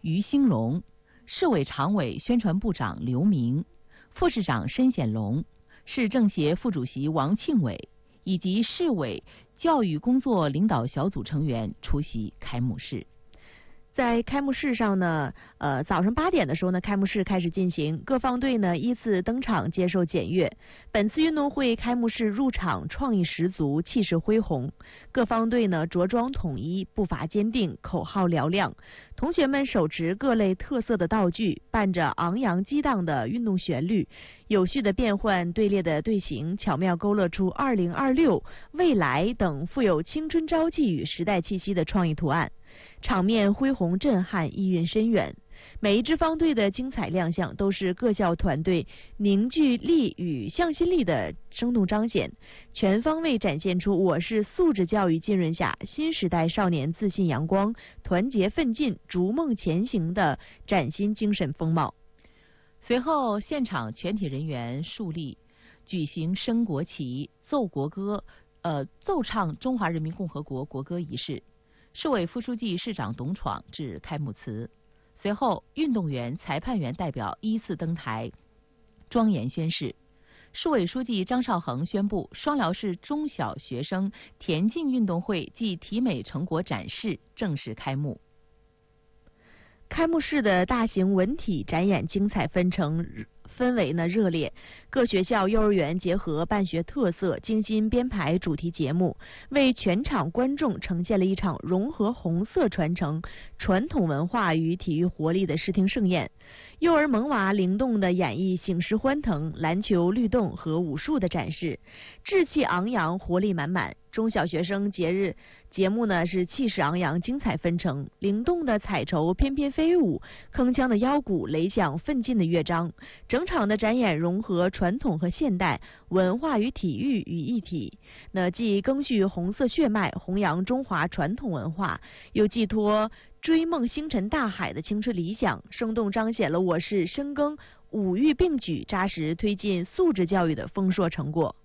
于兴荣，市委常委宣传部长刘明，副市长申显龙，市政协副主席王庆伟以及市委教育工作领导小组成员出席开幕式。 在开幕式上呢，早上8点的时候呢，开幕式开始进行，各方队呢依次登场接受检阅。本次运动会开幕式入场创意十足，气势恢宏，各方队呢着装统一，步伐坚定，口号嘹亮。同学们手持各类特色的道具，伴着昂扬激荡的运动旋律，有序的变换队列的队形，巧妙勾勒出2026、未来等富有青春朝气与时代气息的创意图案。场面恢宏震撼，意蕴深远。每一支方队的精彩亮相，都是各校团队凝聚力与向心力的生动彰显，全方位展现出我市素质教育浸润下新时代少年自信阳光、团结奋进、逐梦前行的崭新精神风貌。 随后，现场全体人员肃立，举行升国旗、奏国歌，奏唱中华人民共和国国歌仪式。市委副书记、市长董闯致开幕词。随后，运动员、裁判员代表依次登台，庄严宣誓。市委书记张绍恒宣布，双辽市中小学生田径运动会暨体美成果展示正式开幕。 开幕式的大型文体展演精彩氛围呢热烈，各学校幼儿园结合办学特色，精心编排主题节目，为全场观众呈现了一场融合红色传承、传统文化与体育活力的视听盛宴。幼儿萌娃灵动的演绎醒狮欢腾、篮球、律动和武术的展示，志气昂扬、活力满满。中小学生节目呢是气势昂扬、精彩纷呈，灵动的彩绸翩翩飞舞，铿锵的腰鼓擂响奋进的乐章。整场的展演融合传统和现代，文化与体育于一体，那既赓续红色血脉，弘扬中华传统文化，又寄托追梦星辰大海的青春理想，生动彰显了我市深耕五育并举、扎实推进素质教育的丰硕成果。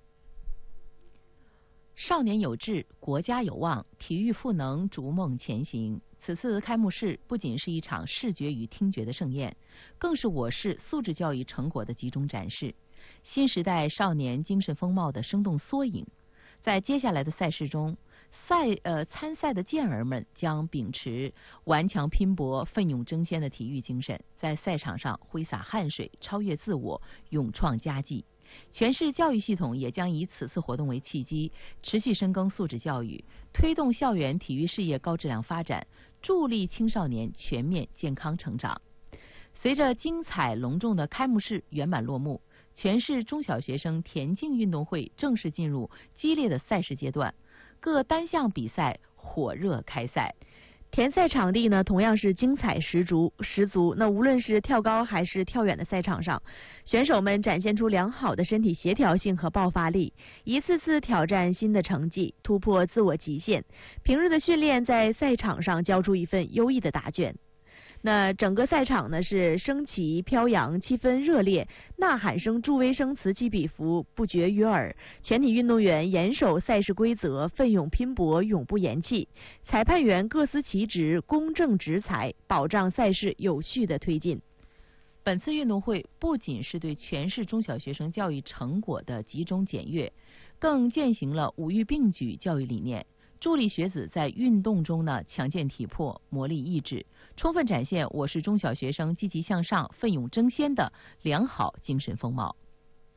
少年有志，国家有望，体育赋能，逐梦前行。此次开幕式不仅是一场视觉与听觉的盛宴，更是我市素质教育成果的集中展示，新时代少年精神风貌的生动缩影。在接下来的赛事中，参赛的健儿们将秉持顽强拼搏、奋勇争先的体育精神，在赛场上挥洒汗水，超越自我，勇创佳绩。全市教育系统也将以此次活动为契机，持续深耕素质教育，推动校园体育事业高质量发展，助力青少年全面健康成长。随着精彩隆重的开幕式圆满落幕，全市中小学生田径运动会正式进入激烈的赛事阶段，各单项比赛火热开赛。 田赛场地呢，同样是精彩十足。那无论是跳高还是跳远的赛场上，选手们展现出良好的身体协调性和爆发力，一次次挑战新的成绩，突破自我极限。平日的训练在赛场上交出一份优异的答卷。那整个赛场呢是升旗飘扬，气氛热烈，呐喊声、助威声此起彼伏，不绝于耳。全体运动员严守赛事规则，奋勇拼搏，永不言弃。裁判员各司其职，公正执裁，保障赛事有序的推进。 本次运动会不仅是对全市中小学生教育成果的集中检阅，更践行了五育并举教育理念，助力学子在运动中呢强健体魄、磨砺意志，充分展现我市中小学生积极向上、奋勇争先的良好精神风貌。